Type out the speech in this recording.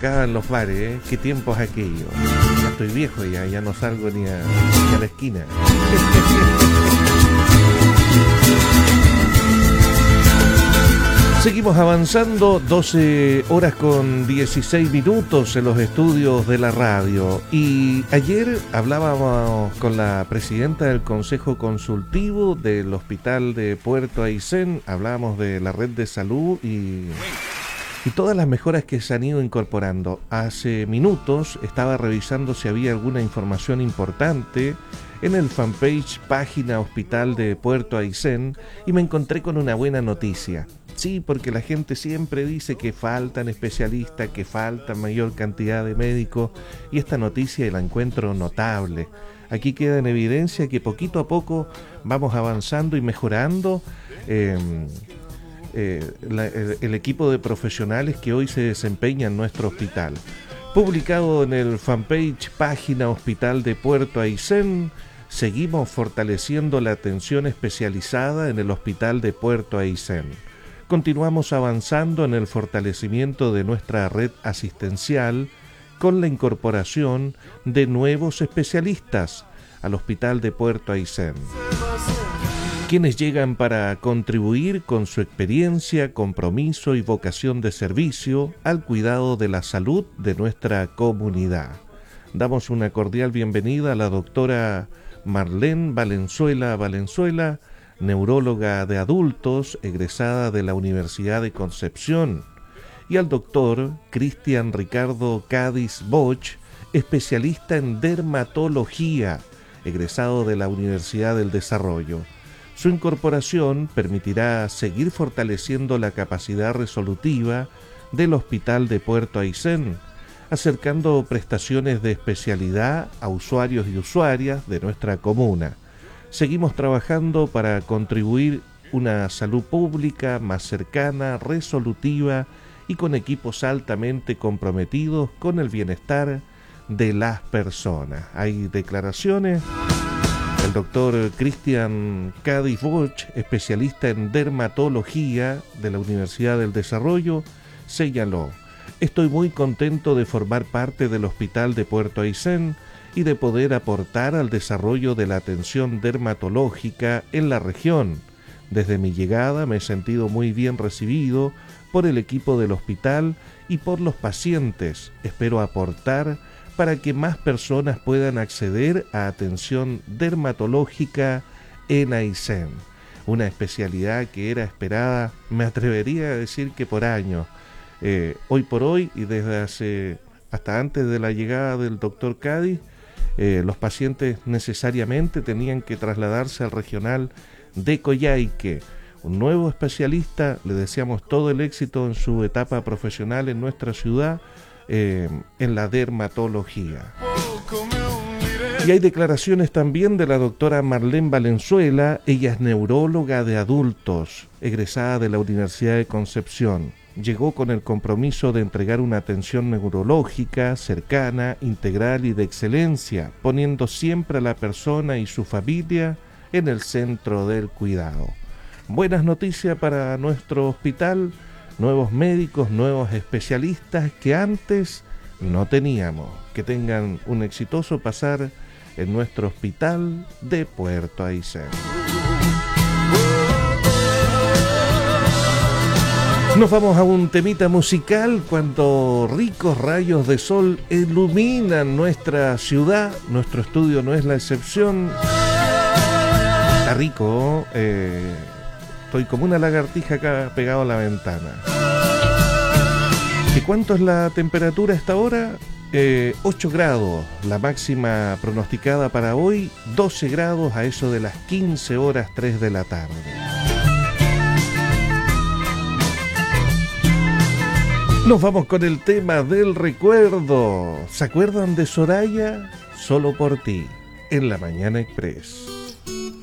tocaba en los bares, ¿eh? Qué tiempos aquellos. Ya estoy viejo, ya no salgo ni a la esquina. Seguimos avanzando, 12 horas con 16 minutos en los estudios de la radio. Y ayer hablábamos con la presidenta del Consejo Consultivo del Hospital de Puerto Aysén. Hablábamos de la red de salud y todas las mejoras que se han ido incorporando. Hace minutos estaba revisando si había alguna información importante en el fanpage página Hospital de Puerto Aysén y me encontré con una buena noticia. Sí, porque la gente siempre dice que faltan especialistas, que falta mayor cantidad de médicos, y esta noticia la encuentro notable. Aquí queda en evidencia que poquito a poco vamos avanzando y mejorando el equipo de profesionales que hoy se desempeña en nuestro hospital. Publicado en el fanpage página Hospital de Puerto Aysén, seguimos fortaleciendo la atención especializada en el Hospital de Puerto Aysén. Continuamos avanzando en el fortalecimiento de nuestra red asistencial con la incorporación de nuevos especialistas al Hospital de Puerto Aysén, quienes llegan para contribuir con su experiencia, compromiso y vocación de servicio al cuidado de la salud de nuestra comunidad. Damos una cordial bienvenida a la doctora Marlene Valenzuela, neuróloga de adultos, egresada de la Universidad de Concepción, y al doctor Cristian Ricardo Cádiz Bosch, especialista en dermatología, egresado de la Universidad del Desarrollo. Su incorporación permitirá seguir fortaleciendo la capacidad resolutiva del Hospital de Puerto Aysén, acercando prestaciones de especialidad a usuarios y usuarias de nuestra comuna. Seguimos trabajando para contribuir una salud pública más cercana, resolutiva y con equipos altamente comprometidos con el bienestar de las personas. Hay declaraciones. El doctor Cristian Cádiz Bosch, especialista en dermatología de la Universidad del Desarrollo, señaló: estoy muy contento de formar parte del Hospital de Puerto Aysén y de poder aportar al desarrollo de la atención dermatológica en la región. Desde mi llegada me he sentido muy bien recibido por el equipo del hospital y por los pacientes. Espero aportar para que más personas puedan acceder a atención dermatológica en Aysén, una especialidad que era esperada, me atrevería a decir que por años. Hoy por hoy y desde hasta antes de la llegada del doctor Cádiz, los pacientes necesariamente tenían que trasladarse al regional de Coyhaique. Un nuevo especialista, le deseamos todo el éxito en su etapa profesional en nuestra ciudad, en la dermatología. Y hay declaraciones también de la doctora Marlene Valenzuela. Ella es neuróloga de adultos, egresada de la Universidad de Concepción. Llegó con el compromiso de entregar una atención neurológica, cercana, integral y de excelencia, poniendo siempre a la persona y su familia en el centro del cuidado. Buenas noticias para nuestro hospital, nuevos médicos, nuevos especialistas que antes no teníamos. Que tengan un exitoso pasar en nuestro Hospital de Puerto Aysén. Nos vamos a un temita musical cuando ricos rayos de sol iluminan nuestra ciudad. Nuestro estudio no es la excepción. Está rico, estoy como una lagartija acá pegado a la ventana. ¿Y cuánto es la temperatura a esta hora? 8 grados, la máxima pronosticada para hoy, 12 grados a eso de las 15 horas 3 de la tarde. Nos vamos con el tema del recuerdo. ¿Se acuerdan de Soraya? Solo por ti, en la Mañana Express.